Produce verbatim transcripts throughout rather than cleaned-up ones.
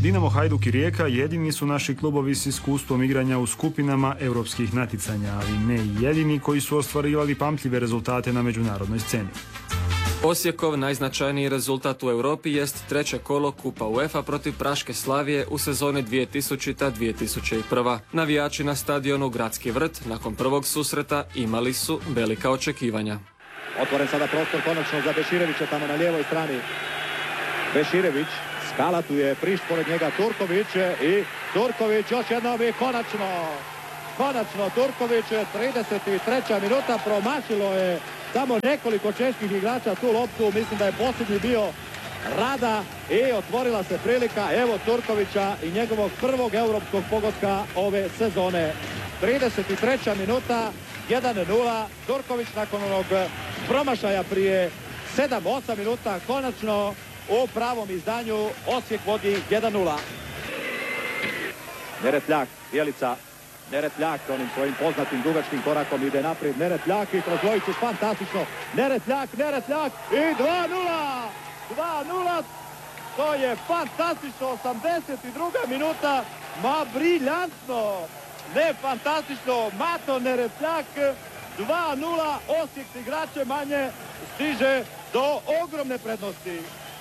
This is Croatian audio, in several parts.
Dinamo, Hajduk i Rijeka jedini su naši klubovi s iskustvom igranja u skupinama europskih natjecanja, ali ne i jedini koji su ostvarivali pamtljive rezultate na međunarodnoj sceni. Osijekov najznačajniji rezultat u Europi jest treće kolo Kupa UEFA protiv Praške Slavije u sezoni dvije tisućite dvije tisuće prva. Navijači na stadionu Gradski vrt nakon prvog susreta imali su velika očekivanja. Otvoren sada prostor konačno za Beširevića tamo na lijevoj strani. Beširević, Skala, tu je Prišt, pored njega Turković i Turković još jednom i konačno. Konačno Turković, trideset treća minuta, promašilo je samo nekoliko čeških igrača tu loptu, mislim da je posljednji bio Rada i otvorila se prilika, evo Turkovića i njegovog prvog europskog pogotka ove sezone. trideset treća minuta, jedan nula, Turković nakon onog promašaja prije sedam osam minuta, konačno u pravom izdanju Osijek vodi jedan nula. Neretljak, Bjelica, Neretljak onim svojim poznatim dugačkim korakom ide naprijed, Neretljak i kroz dvojicu fantastično, Neretljak, Neretljak i dva nula! dva nula, to je fantastično, osamdeset druga minuta, ma briljantno, ne fantastično, Mato Neretljak, dva nula, Osijek s igrače manje stiže do ogromne prednosti.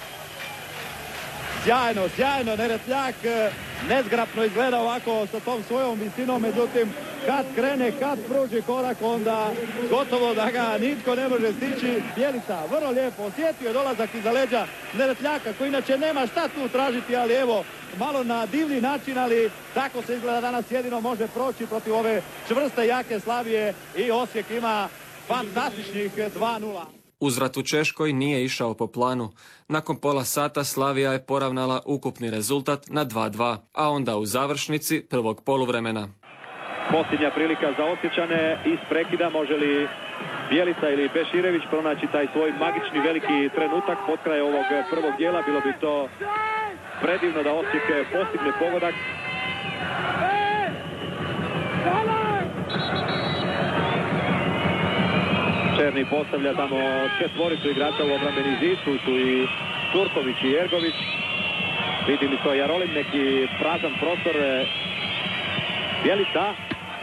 Sjajno, sjajno, Neretljak nezgrapno izgleda ovako sa tom svojom visinom, međutim kad krene, kad pruži korak, onda gotovo da ga nitko ne može stići. Bjelica vrlo lijepo osjetio je dolazak iza leđa Neretljaka, koji inače nema šta tu tražiti, ali evo malo na divni način, ali tako se izgleda danas jedino može proći protiv ove čvrste jake Slavije i Osijek ima fantastičnih dva nula. Uzvrat u Češkoj nije išao po planu. Nakon pola sata Slavija je poravnala ukupni rezultat na dva dva, a onda u završnici prvog poluvremena. Posljednja prilika za Osječane, iz prekida može li Bjelica ili Beširević pronaći taj svoj magični veliki trenutak pod kraj ovog prvog dijela. Bilo bi to predivno da Osijek postigne pogodak. Černi postavlja tamo četvoricu igrača u obrambeni zid, tu su i Turković i Ergović. Vidi li to Jarolin, neki prazan prostor. Bjelica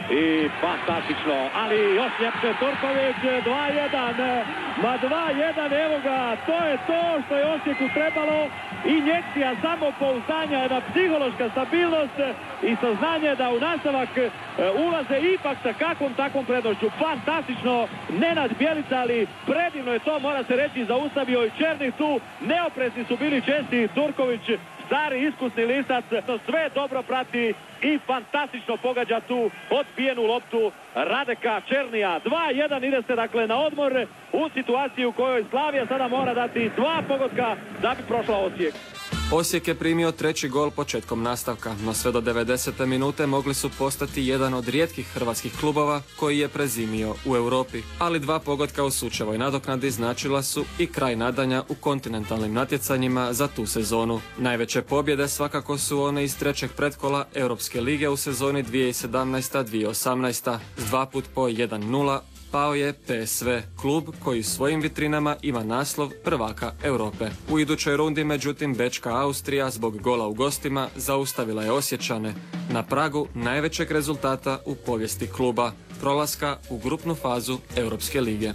i fantastično, ali još ljepše Turković, dva jedan, ma dva jedan, evo ga, to je to što je Osijeku trebalo, injekcija samopouzdanja, jedna psihološka stabilnost i saznanje da u nastavak ulaze ipak sa kakvom takvom prednošću. Fantastično, Nenad Bjelica, ali predivno je to, mora se reći, zaustavio i Černih tu, neoprezni su bili česti Turković, stari iskusni lisac, to sve dobro prati i fantastično pogađa tu odbijenu loptu Radeka Černija. dva jedan, ide se dakle na odmor u situaciji u kojoj Slavija sada mora dati dva pogotka da bi prošla Osijek. Osijek je primio treći gol početkom nastavka, no sve do devedesete minute mogli su postati jedan od rijetkih hrvatskih klubova koji je prezimio u Europi. Ali dva pogotka u sučevoj nadoknadi značila su i kraj nadanja u kontinentalnim natjecanjima za tu sezonu. Najveće pobjede svakako su one iz trećeg pretkola Europske lige u sezoni dvije tisuće sedamnaeste dvije tisuće osamnaeste. S dva put po jedan nula pao je P S V, klub koji u svojim vitrinama ima naslov prvaka Europe. U idućoj rundi, međutim, Bečka Austrija zbog gola u gostima zaustavila je Osječane na pragu najvećeg rezultata u povijesti kluba, prolaska u grupnu fazu Europske lige.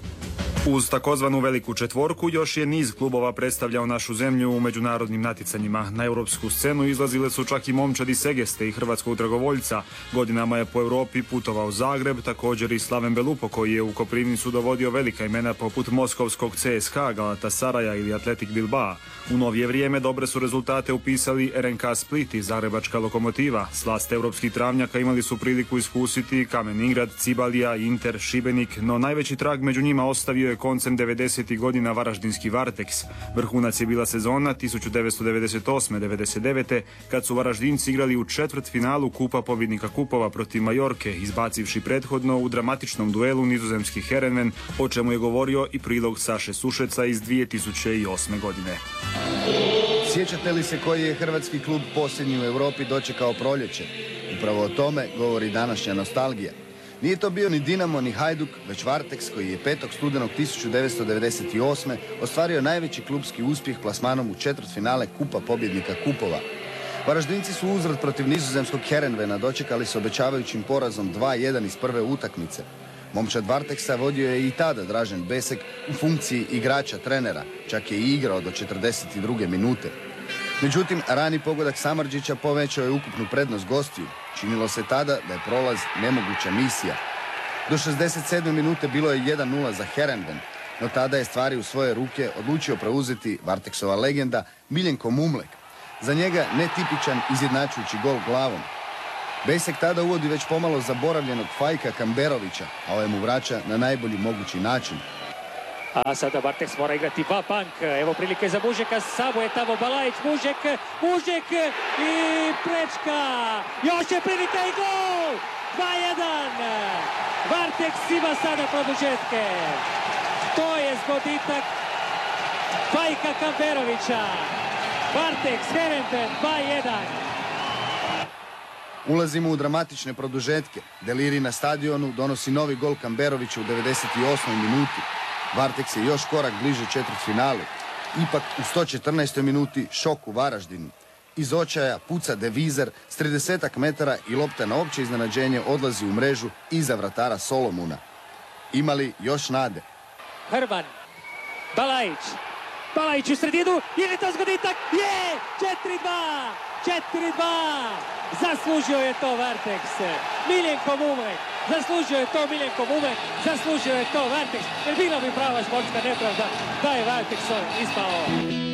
Uz takozvanu veliku četvorku još je niz klubova predstavljao našu zemlju u međunarodnim natjecanjima. Na europsku scenu izlazile su čak i momčadi Segeste i hrvatskog dragovoljca. Godinama je po Europi putovao Zagreb, također i Slaven Belupo koji je u Koprivnicu dovodio velika imena poput moskovskog C S K A, Galatasaraja ili Atletik Bilbao. U novije vrijeme dobre su rezultate upisali R N K Split i Zagrebačka Lokomotiva. Slast europskih travnjaka imali su priliku iskusiti Kamen Ingrad, Cibalija, Inter, Šibenik, no najveći trag među njima ostavio je koncem devedesetih godina varaždinski Varteks. Vrhunac je bila sezona tisuću devetsto devedeset osme devedeset devete kad su Varaždinci igrali u četvrtfinalu Kupa pobjednika kupova protiv Majorke, izbacivši prethodno u dramatičnom duelu nizozemski Herenven, o čemu je govorio i prilog Saše Sušeca iz dvije tisuće osme godine. Sjećate li se koji je hrvatski klub posljednji u Europi dočekao proljeće? Upravo o tome govori današnja nostalgija. Nije to bio ni Dinamo ni Hajduk, već Varteks koji je petog studenog tisuću devetsto devedeset osme ostvario najveći klubski uspjeh plasmanom u četvrtfinale Kupa pobjednika kupova. Varaždinci su uzvrat protiv nizozemskog Heerenveena dočekali s obećavajućim porazom dva jedan iz prve utakmice. Momčad Varteksa vodio je i tada Dražen Besek u funkciji igrača trenera, čak je i igrao do četrdeset druge minute. Međutim, rani pogodak Samardžića povećao je ukupnu prednost gostiju. Činilo se tada da je prolaz nemoguća misija. Do šezdeset sedme minute bilo je jedan nula za Heerenveen, no tada je stvari u svoje ruke odlučio preuzeti Varteksova legenda Miljenko Mumlek. Za njega netipičan izjednačujući gol glavom. Besek tada uvodi već pomalo zaboravljenog Fajka Kamberovića, a ovaj mu vraća na najbolji mogući način. A sada Varteks mora igrati va bank. Evo prilike za Mužeka, samo je tamo Balajić, Mužek, Mužek i prečka. Još je prilika i gol! dva jedan. Varteks ima sada produžetke. To je zgoditak Fajka Kamberovića. Varteks, Heerenveen, dva jedan. Ulazimo u dramatične produžetke. Deliri na stadionu donosi novi gol Kamberovića u devedeset osmoj minuti. Varteks je još korak bliže četvrtfinalu. Ipak u sto četrnaestoj minuti šok u Varaždinu. Iz očaja puca Devizer s tridesetak metara i lopta na opće iznenađenje odlazi u mrežu iza vratara Solomuna. Imali još nade? Hrvan, Balajić, Balajić u sredinu, je li to zgoditak? Je! četiri dva! četiri dva! Zaslužio je to Varteks. Miljenko Mumlek. Zaslužio je to Miljenko Mumlek. Zaslužio je to Varteks. Jer bila bi prava športska nepravda da je Varteksom ispao.